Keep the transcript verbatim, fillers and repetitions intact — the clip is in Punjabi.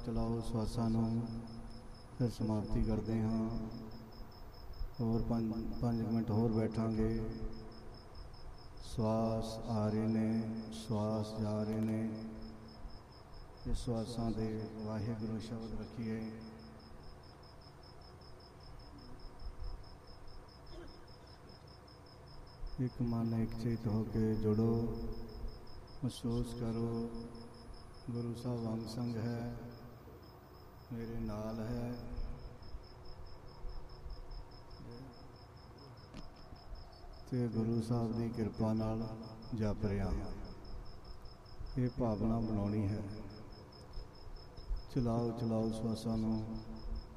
ਚਲਾਓ ਸਵਾਸਾਂ ਨੂੰ। ਫਿਰ ਸਮਾਪਤੀ ਕਰਦੇ ਹਾਂ। ਹੋਰ ਪੰਜ ਪੰਜ ਮਿੰਟ ਹੋਰ ਬੈਠਾਂਗੇ। ਸਵਾਸ ਆ ਰਹੇ ਨੇ, ਸਵਾਸ ਜਾ ਰਹੇ ਨੇ। ਇਹ ਸਵਾਸਾਂ ਦੇ ਵਾਹਿਗੁਰੂ ਸ਼ਬਦ ਰੱਖੀਏ। ਇੱਕ ਮਨ ਇੱਕ ਚਿੱਤ ਹੋ ਕੇ ਜੁੜੋ। ਮਹਿਸੂਸ ਕਰੋ ਗੁਰੂ ਸਾਹਿਬ ਅੰਗ ਸੰਗ ਹੈ, ਮੇਰੇ ਨਾਲ ਹੈ। ਤੇ ਗੁਰੂ ਸਾਹਿਬ ਦੀ ਕਿਰਪਾ ਨਾਲ ਜਪ ਰਿਹਾ। ਇਹ ਭਾਵਨਾ ਬਣਾਉਣੀ ਹੈ। ਚਲਾਓ ਚਲਾਓ ਸਵਾਸਾਂ ਨੂੰ।